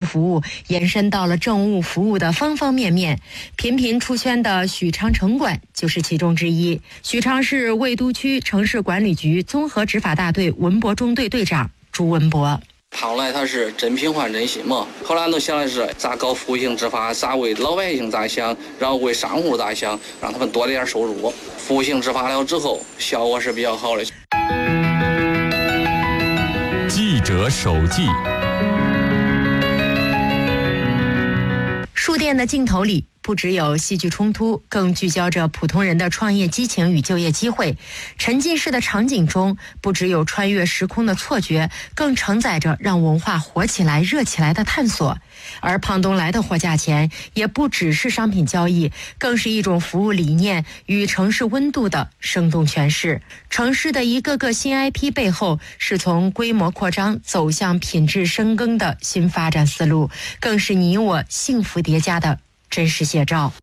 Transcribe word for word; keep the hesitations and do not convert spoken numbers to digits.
服务延伸到了政务服务的方方面面。频频出圈的许昌城管就是其中之一。许昌市魏都区城市管理局综合执法大队文博中队队长朱文博。 后来他是真品换真心嘛，后来都想的是咋搞服务性执法，咋为老百姓咋想，然后为商户咋想，让他们多点收入。服务性执法了之后，效果是比较好的。 记者手记。 书店的镜头里不只有戏剧冲突，更聚焦着普通人的创业激情与就业机会。沉浸式的场景中，不只有穿越时空的错觉，更承载着让文化活起来、热起来的探索。而胖东来的货架前，也不只是商品交易，更是一种服务理念与城市温度的生动诠释。城市的一个个新 I P 背后，是从规模扩张走向品质深耕的新发展思路，更是你我幸福叠加的真实写照。